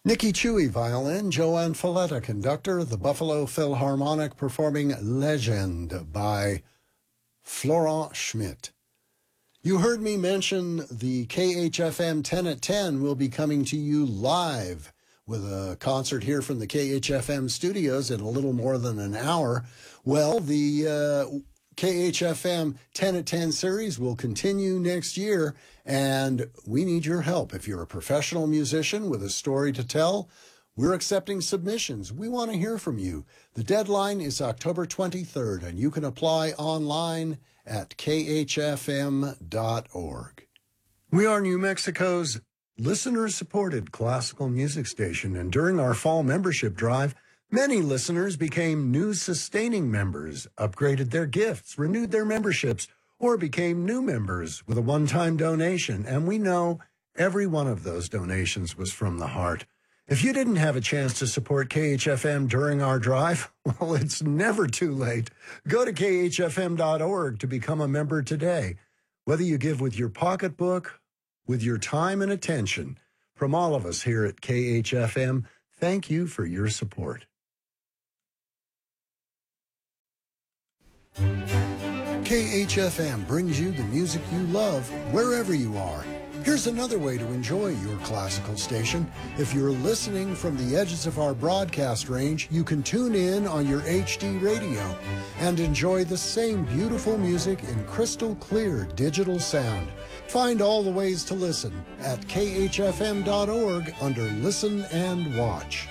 Nikki Chewy, violin, Joanne Folletta, conductor, the Buffalo Philharmonic performing Legend by Florent Schmidt. You heard me mention the KHFM 10 at 10 will be coming to you live with a concert here from the KHFM studios in a little more than an hour. Well, the KHFM 10 at 10 series will continue next year, and we need your help. If you're a professional musician with a story to tell, we're accepting submissions. We want to hear from you. The deadline is October 23rd, and you can apply online at khfm.org. We are New Mexico's listener-supported classical music station, and during our fall membership drive, many listeners became new sustaining members, upgraded their gifts, renewed their memberships, or became new members with a one-time donation, and we know every one of those donations was from the heart. If you didn't have a chance to support KHFM during our drive, well, it's never too late. Go to khfm.org to become a member today. Whether you give with your pocketbook, with your time and attention, from all of us here at KHFM, thank you for your support. KHFM brings you the music you love wherever you are. Here's another way to enjoy your classical station. If you're listening from the edges of our broadcast range, you can tune in on your HD radio and enjoy the same beautiful music in crystal clear digital sound. Find all the ways to listen at khfm.org under Listen and Watch.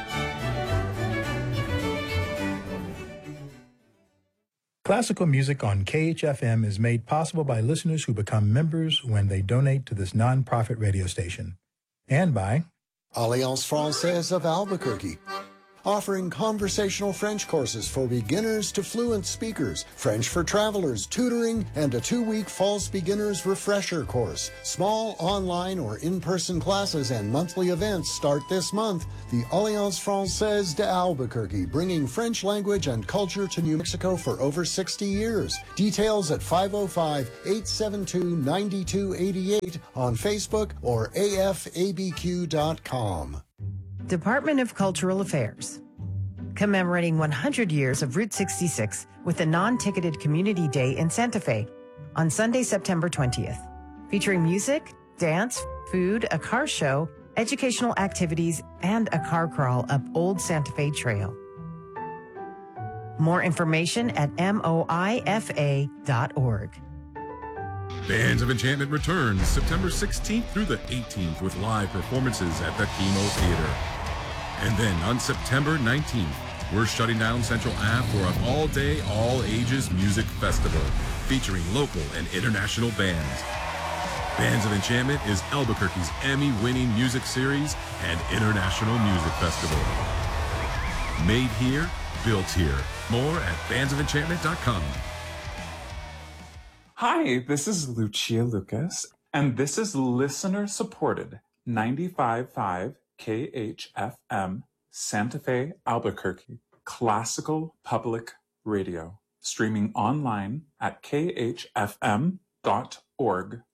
Classical music on KHFM is made possible by listeners who become members when they donate to this nonprofit radio station, and by Alliance Française of Albuquerque, offering conversational French courses for beginners to fluent speakers, French for travelers, tutoring, and a 2-week false beginners refresher course. Small online or in-person classes and monthly events start this month. The Alliance Française de Albuquerque, bringing French language and culture to New Mexico for over 60 years. Details at 505-872-9288 on Facebook or afabq.com. Department of Cultural Affairs, commemorating 100 years of Route 66 with a non-ticketed Community Day in Santa Fe on Sunday, September 20th, featuring music, dance, food, a car show, educational activities, and a car crawl up Old Santa Fe Trail. More information at moifa.org. Bands of Enchantment returns September 16th through the 18th with live performances at the Chemo Theater. And then on September 19th, we're shutting down Central Ave for an all-day, all-ages music festival featuring local and international bands. Bands of Enchantment is Albuquerque's Emmy-winning music series and international music festival. Made here, built here. More at bandsofenchantment.com. Hi, this is Lucia Lucas, and this is listener-supported 95.5 KHFM Santa Fe, Albuquerque, classical public radio, streaming online at khfm.org.